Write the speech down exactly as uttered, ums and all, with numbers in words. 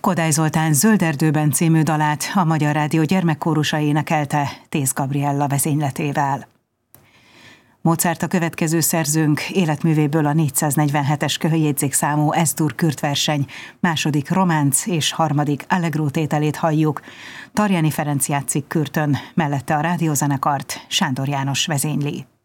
Kodály Zoltán Zölderdőben című dalát a Magyar Rádió gyermekkórusa énekelte Tész Gabriella vezényletével. Mozart a következő szerzőnk életművéből a négyszáznegyvenhetes köhöjegyzékszámú Es-dur kürtverseny második románc és harmadik allegro tételét halljuk. Tarjányi Ferenc játszik kürtön, mellette a rádiózenekart Sándor János vezényli.